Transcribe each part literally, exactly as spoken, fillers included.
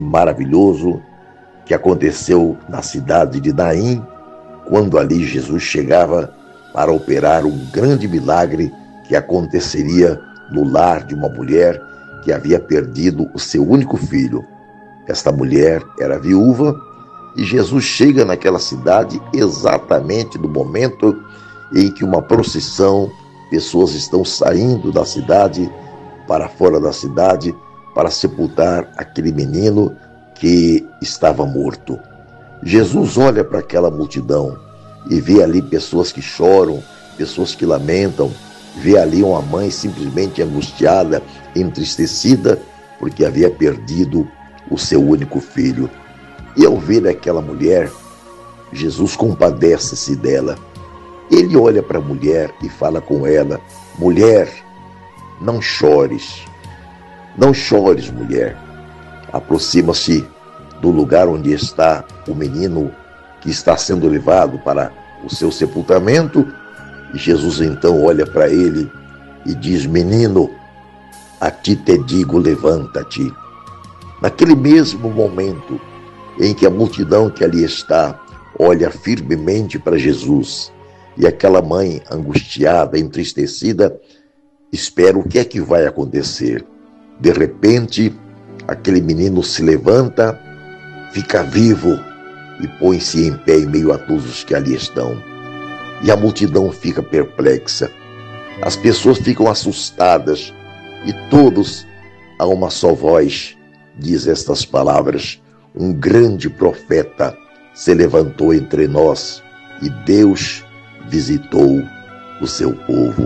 maravilhoso que aconteceu na cidade de Naim, quando ali Jesus chegava para operar um grande milagre que aconteceria no lar de uma mulher que havia perdido o seu único filho. Esta mulher era viúva e Jesus chega naquela cidade exatamente no momento em que uma procissão, pessoas estão saindo da cidade para fora da cidade para sepultar aquele menino que estava morto. Jesus olha para aquela multidão e vê ali pessoas que choram, pessoas que lamentam, vê ali uma mãe simplesmente angustiada, entristecida, porque havia perdido o seu único filho. E ao ver aquela mulher, Jesus compadece-se dela. Ele olha para a mulher e fala com ela: mulher, não chores, não chores, mulher. Aproxima-se do lugar onde está o menino que está sendo levado para o seu sepultamento, e Jesus então olha para ele e diz: menino, a ti te digo, levanta-te. Naquele mesmo momento em que a multidão que ali está olha firmemente para Jesus, e aquela mãe angustiada, entristecida, espera o que é que vai acontecer. De repente, aquele menino se levanta, fica vivo e põe-se em pé em meio a todos os que ali estão. E a multidão fica perplexa. As pessoas ficam assustadas e todos, a uma só voz, diz estas palavras: um grande profeta se levantou entre nós e Deus visitou o seu povo.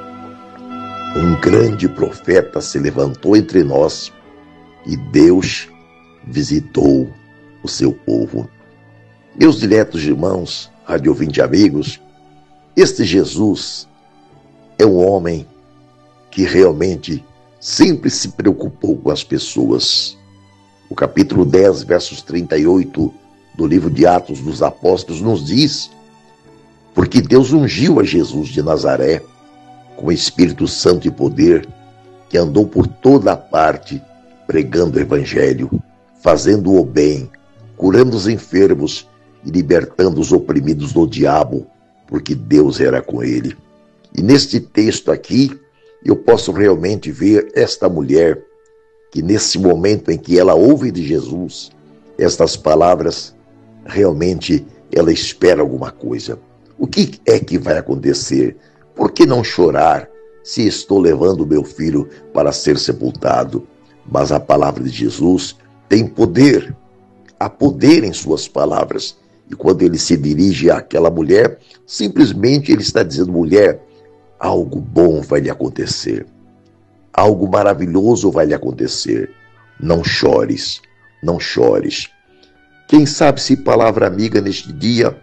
Um grande profeta se levantou entre nós e Deus visitou o seu povo. Meus diletos irmãos, rádio ouvinte amigos, este Jesus é um homem que realmente sempre se preocupou com as pessoas. O capítulo dez, versos trinta e oito do livro de Atos dos Apóstolos nos diz: porque Deus ungiu a Jesus de Nazaré com Espírito Santo e poder, que andou por toda a parte pregando o evangelho, fazendo o bem, curando os enfermos e libertando os oprimidos do diabo, porque Deus era com ele. E neste texto aqui, eu posso realmente ver esta mulher, que nesse momento em que ela ouve de Jesus estas palavras, realmente ela espera alguma coisa. O que é que vai acontecer? Por que não chorar se estou levando o meu filho para ser sepultado? Mas a palavra de Jesus tem poder, há poder em suas palavras. E quando ele se dirige àquela mulher, simplesmente ele está dizendo: mulher, algo bom vai lhe acontecer. Algo maravilhoso vai lhe acontecer. Não chores, não chores. Quem sabe se palavra amiga neste dia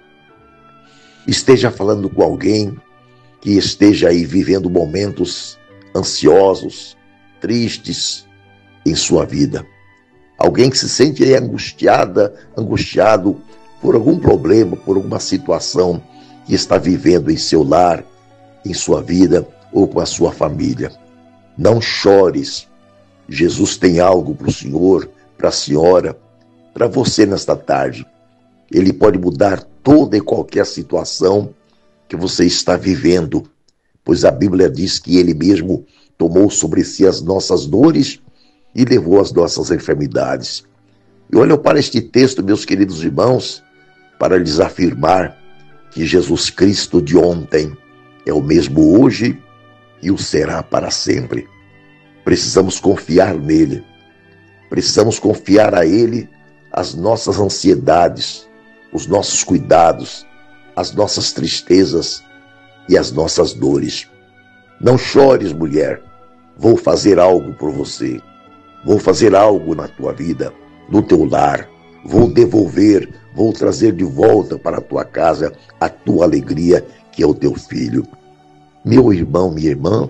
esteja falando com alguém que esteja aí vivendo momentos ansiosos, tristes em sua vida. Alguém que se sente aí angustiada, angustiado por algum problema, por alguma situação que está vivendo em seu lar, em sua vida ou com a sua família. Não chores. Jesus tem algo para o senhor, para a senhora, para você nesta tarde. Ele pode mudar toda e qualquer situação que você está vivendo, pois a Bíblia diz que ele mesmo tomou sobre si as nossas dores e levou as nossas enfermidades. E olho para este texto, meus queridos irmãos, para lhes afirmar que Jesus Cristo de ontem é o mesmo hoje e o será para sempre. Precisamos confiar nele. Precisamos confiar a ele as nossas ansiedades, os nossos cuidados, as nossas tristezas e as nossas dores. Não chores, mulher. Vou fazer algo por você. Vou fazer algo na tua vida, no teu lar. Vou devolver, vou trazer de volta para a tua casa a tua alegria, que é o teu filho. Meu irmão, minha irmã,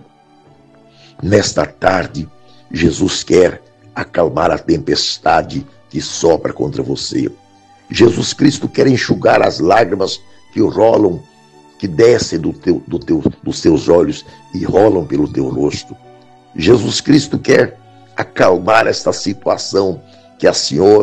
nesta tarde, Jesus quer acalmar a tempestade que sopra contra você. Jesus Cristo quer enxugar as lágrimas que rolam, que descem do teu, do teu, dos teus olhos e rolam pelo teu rosto. Jesus Cristo quer acalmar esta situação que a senhora